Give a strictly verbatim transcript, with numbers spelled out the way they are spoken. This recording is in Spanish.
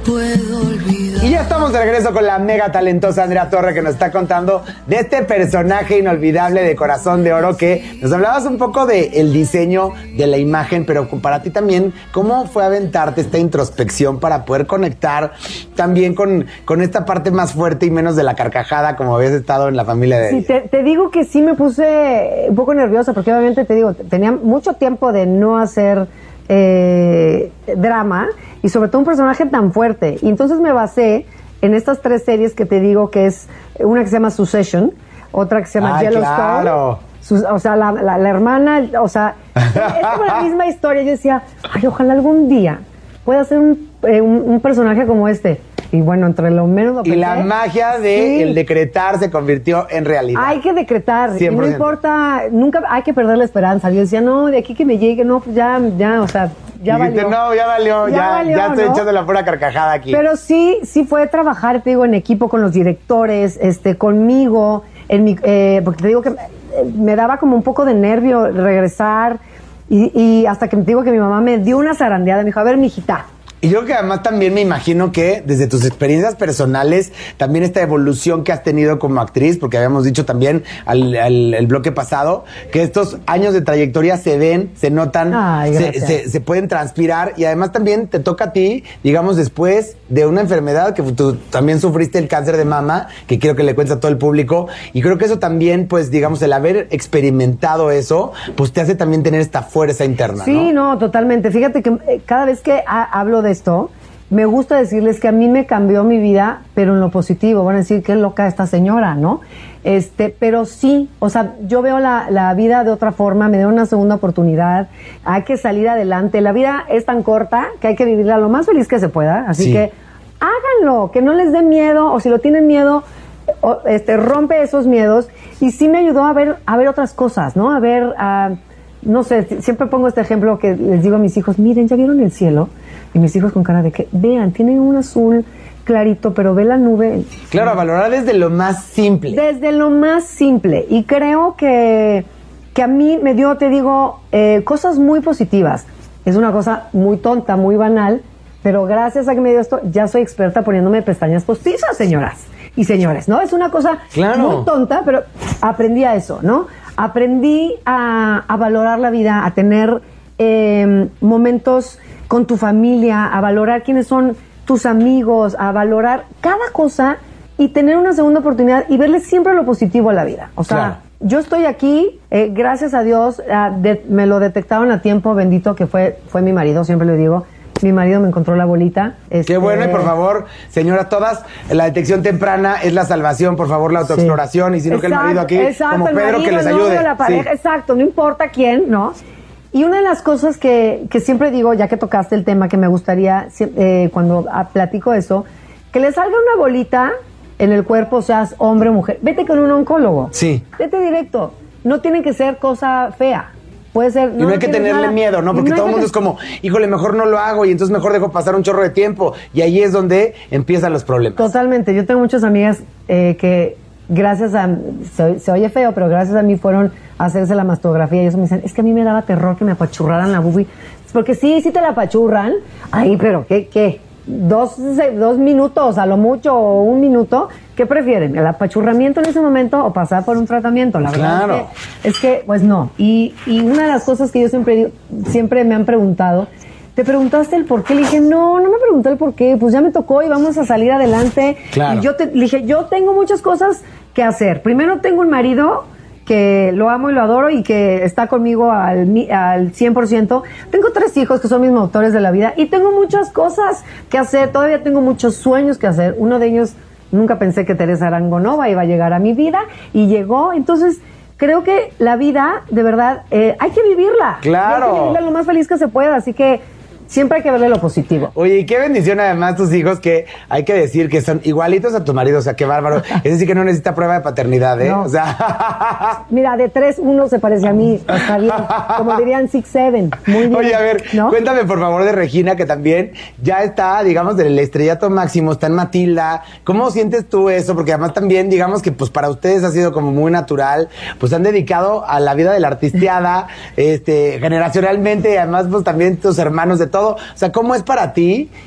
puedo olvidar. Y ya estamos de regreso con la mega talentosa Andrea Torre, que nos está contando de este personaje inolvidable de Corazón de Oro, que nos hablabas un poco del diseño de la imagen, pero para ti también, ¿cómo fue aventarte esta introspección para poder conectar también con, con esta parte más fuerte y menos de la carcajada, como habías estado en la familia de Sí, ella? te, te digo que sí me puse un poco nerviosa, porque obviamente te digo, tenía mucho tiempo de no hacer eh, drama, y sobre todo un personaje tan fuerte. Y entonces me basé en estas tres series que te digo, que es una que se llama Succession, otra que se llama Ah, Yellowstone. claro. Sus, o sea, la, la, la hermana, o sea, es como la misma historia. Yo decía, ay, ojalá algún día pueda ser un, eh, un, un personaje como este. Y bueno, entre lo menos lo Y pensé, la magia de sí. el decretar se convirtió en realidad. Hay que decretar, cien por y no ciento. importa, nunca hay que perder la esperanza. Yo decía, no, de aquí que me llegue, no, pues ya, ya, o sea, ya Dijiste, valió. no, ya valió, ya, Ya ya, valió, estoy ¿no? echando la pura carcajada aquí. Pero sí, sí fue trabajar, te digo, en equipo con los directores, este, conmigo, en mi, eh, porque te digo que eh, me daba como un poco de nervio regresar, y, y hasta que te digo que mi mamá me dio una zarandeada, me dijo, a ver, mijita. Y yo creo que además también me imagino que desde tus experiencias personales, también esta evolución que has tenido como actriz, porque habíamos dicho también al, al el bloque pasado, que estos años de trayectoria se ven, se notan, Ay, se, gracias. se, se pueden transpirar, y además también te toca a ti, digamos, después de una enfermedad que tú también sufriste, el cáncer de mama, que quiero que le cuentes a todo el público, y creo que eso también, pues digamos, el haber experimentado eso, pues te hace también tener esta fuerza interna, Sí, ¿no? no, totalmente. Fíjate que eh, cada vez que ha- hablo de esto, me gusta decirles que a mí me cambió mi vida, pero en lo positivo. Van a decir, qué loca esta señora, ¿no? Este, pero sí, o sea, yo veo la, la vida de otra forma, me dio una segunda oportunidad, hay que salir adelante. La vida es tan corta que hay que vivirla lo más feliz que se pueda, así Sí. que háganlo, que no les dé miedo, o si lo tienen miedo, o, este, rompe esos miedos. Y sí me ayudó a ver, a ver otras cosas, ¿no? A ver, a... no sé, siempre pongo este ejemplo que les digo a mis hijos, miren, ¿ya vieron el cielo? Y mis hijos con cara de que, vean, tiene un azul clarito, pero ve la nube. Claro, a valorar desde lo más simple. Desde lo más simple. Y creo que, que a mí me dio, te digo, eh, cosas muy positivas. Es una cosa muy tonta, muy banal, pero gracias a que me dio esto, ya soy experta poniéndome pestañas postizas, señoras y señores, ¿no? Es una cosa Claro. muy tonta, pero aprendí a eso, ¿no? Aprendí a, a valorar la vida, a tener eh, momentos con tu familia, a valorar quiénes son tus amigos, a valorar cada cosa y tener una segunda oportunidad y verle siempre lo positivo a la vida. O sea, Claro. yo estoy aquí, eh, gracias a Dios, ah, de- me lo detectaron a tiempo, bendito que fue, fue mi marido, siempre le digo. Mi marido me encontró la bolita. Qué este, bueno, y por favor, señora, todas, la detección temprana es la salvación, por favor, la autoexploración, y si no que el Exacto, marido aquí, exacto, como el Pedro, marido, que les el novio, ayude. la pareja, Sí. exacto, no importa quién, ¿no? Y una de las cosas que, que siempre digo, ya que tocaste el tema, que me gustaría, si- eh, cuando ah, platico eso, que le salga una bolita en el cuerpo, seas hombre o mujer, vete con un oncólogo. Sí. Vete directo. No tiene que ser cosa fea. Puede ser... Y no, hay que tienes tenerle nada. miedo, ¿no? Y Porque hay todo el que mundo te- es como, híjole, mejor no lo hago, y entonces mejor dejo pasar un chorro de tiempo. Y ahí es donde empiezan los problemas. Totalmente. Yo tengo muchas amigas eh, que gracias a... Se, se oye feo, pero gracias a mí fueron a hacerse la mastografía y eso me dicen, es que a mí me daba terror que me apachurraran la bubi. Porque sí, sí te la apachurran. Ay, pero ¿qué? ¿Qué? Dos, dos minutos, a lo mucho, o un minuto. ¿Qué prefieren? ¿El apachurramiento en ese momento o pasar por un tratamiento? La verdad Claro. es que, es que, pues no. Y, y una de las cosas que yo siempre digo, siempre me han preguntado, ¿te preguntaste el por qué? Le dije, no, no me pregunté el por qué, pues ya me tocó y vamos a salir adelante. Claro. Y yo te, le dije, yo tengo muchas cosas que hacer. Primero tengo un marido que lo amo y lo adoro y que está conmigo al, mi- al cien por ciento. Tengo tres hijos que son mis motores de la vida y tengo muchas cosas que hacer. Todavía tengo muchos sueños que hacer. Uno de ellos, nunca pensé que Teresa Arangonova iba a llegar a mi vida y llegó. Entonces, creo que la vida, de verdad, eh, hay que vivirla. Claro. Hay que vivirla lo más feliz que se pueda. Así que siempre hay que verle lo positivo. Oye, y qué bendición además tus hijos, que hay que decir que son igualitos a tu marido, o sea, qué bárbaro. Es decir, que no necesita prueba de paternidad, ¿eh? No. O sea... Mira, de tres, uno se parece a mí. Está bien. Como dirían, six, seven. Muy bien. Oye, a ver, ¿no? cuéntame por favor de Regina, que también ya está, digamos, del estrellato máximo, está en Matilda. ¿Cómo sientes tú eso? Porque además también, digamos que pues para ustedes ha sido como muy natural, pues han dedicado a la vida de la artisteada, este, generacionalmente, y además pues también tus hermanos de todo. O sea, ¿cómo es para ti